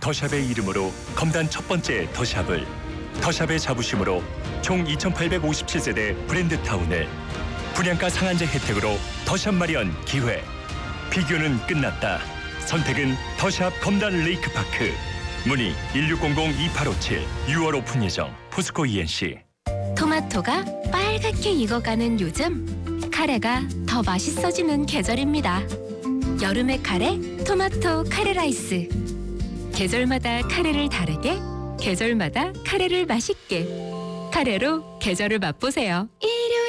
더샵의 이름으로 검단 첫 번째 더샵을, 더샵의 자부심으로 총 2,857세대 브랜드타운을, 분양가 상한제 혜택으로 더샵 마련 기회. 비교는 끝났다. 선택은 더샵 검단 레이크파크. 문의 1600-2857. 6월 오픈 예정. 포스코 ENC. 토마토가 빨갛게 익어가는 요즘, 카레가 더 맛있어지는 계절입니다. 여름의 카레, 토마토 카레 라이스. 계절마다 카레를 다르게, 계절마다 카레를 맛있게. 카레로 계절을 맛보세요. 일요